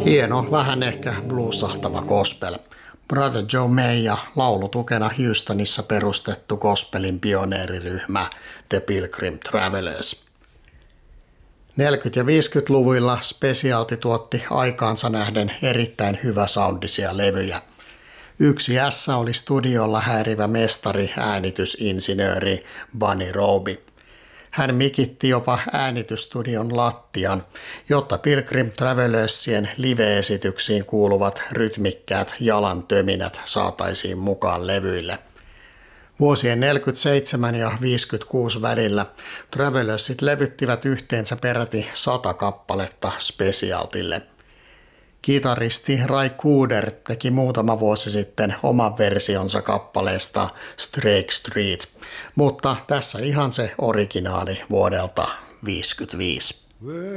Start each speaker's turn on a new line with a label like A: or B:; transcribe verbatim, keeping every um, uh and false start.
A: Hieno, vähän ehkä bluesahtava gospel. Brother Joe May ja laulutukena Houstonissa perustettu gospelin pioneeriryhmä The Pilgrim Travelers. neljäkymmentä- ja viisikymmentäluvuilla Specialty tuotti aikaansa nähden erittäin hyvä soundisia levyjä. Yksi ässä oli studiolla häirivä mestari äänitysinsinööri Bunny Roby. Hän mikitti jopa äänitystudion lattian, jotta Pilgrim Travelersien live-esityksiin kuuluvat rytmikkäät jalantöminät saataisiin mukaan levyille. Vuosien neljäkymmentäseitsemän ja viisikymmentäkuusi välillä Travelersit levyttivät yhteensä peräti sata kappaletta Specialtylle. Kitaristi Ry Cooder teki muutama vuosi sitten oman versionsa kappaleesta Strake Street, mutta tässä ihan se originaali vuodelta viisikymmentäviisi.